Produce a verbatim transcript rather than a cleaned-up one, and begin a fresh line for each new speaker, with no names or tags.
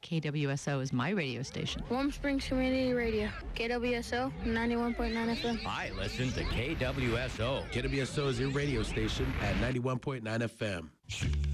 K W S O is my radio station.
Warm Springs Community Radio, K W S O, ninety-one point nine F M.
I listen to K W S O.
K W S O is your radio station at ninety-one point nine F M.